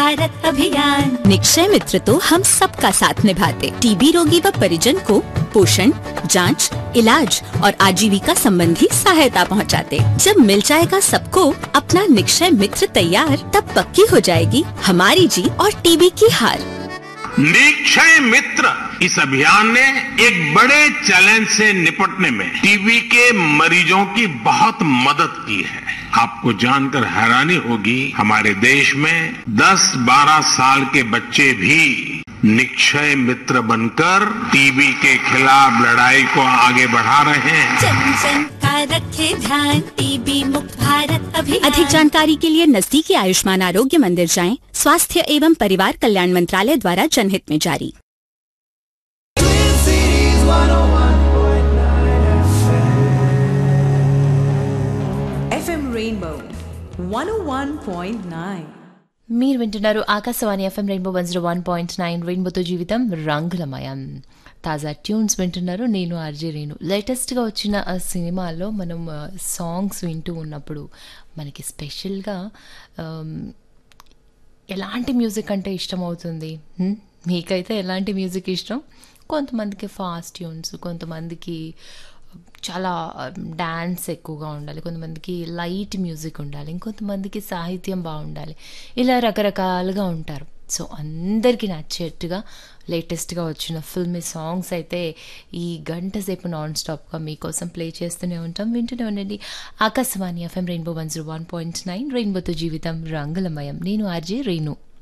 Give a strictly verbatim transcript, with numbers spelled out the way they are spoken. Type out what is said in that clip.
भारत अभियान। निक्षय मित्र तो हम सबका साथ निभाते, टीबी रोगी व परिजन को पोषण, जांच, इलाज और आजीविका संबंधी सहायता पहुंचाते। जब मिल जाएगा सबको अपना निक्षय मित्र तैयार, तब पक्की हो जाएगी हमारी जीत और टीबी की हार। निक्षय मित्र इस अभियान ने एक बड़े चैलेंज से निपटने में टीबी के मरीजों की बहुत मदद की है। आपको जानकर हैरानी होगी, हमारे देश में दस बारह साल के बच्चे भी निक्षय मित्र बनकर टीबी के खिलाफ लड़ाई को आगे बढ़ा रहे हैं। जन जन का रखे ध्यान, टीबी मुक्त भारत अभियान। अधिक जानकारी के लिए नजदीकी आयुष्मान आरोग्य मंदिर जाएं। स्वास्थ्य एवं परिवार कल्याण मंत्रालय द्वारा जनहित में जारी। ఎఫ్ఎం రెయిన్బో వన్ ఓ వన్ పాయింట్ నైన్. మీరు వింటున్నారు Akashvani FM rainbow one zero one point nine. రెయిన్బోతో జీవితం రంగులమయం. తాజా ట్యూన్స్ వింటున్నారు. నేను ఆర్జే రేణు. లేటెస్ట్గా వచ్చిన ఆ సినిమాలో మనం సాంగ్స్ వింటూ ఉన్నప్పుడు మనకి స్పెషల్గా ఎలాంటి మ్యూజిక్ అంటే ఇష్టం అవుతుంది? మీకైతే ఎలాంటి మ్యూజిక్ ఇష్టం? కొంతమందికి ఫాస్ట్ ట్యూన్స్, కొంతమందికి చాలా డ్యాన్స్ ఎక్కువగా ఉండాలి, కొంతమందికి లైట్ మ్యూజిక్ ఉండాలి, ఇంకొంతమందికి సాహిత్యం బాగుండాలి. ఇలా రకరకాలుగా ఉంటారు. సో అందరికీ నచ్చేట్టుగా లేటెస్ట్గా వచ్చిన ఫిల్మీ సాంగ్స్ అయితే ఈ గంట సేపు నాన్ స్టాప్గా మీకోసం ప్లే చేస్తూనే ఉంటాం. వింటూనే ఉండండి Akashvani FM rainbow one zero one point nine. రెయిన్బోతో జీవితం రంగులమయం. నేను ఆర్జే రేణు.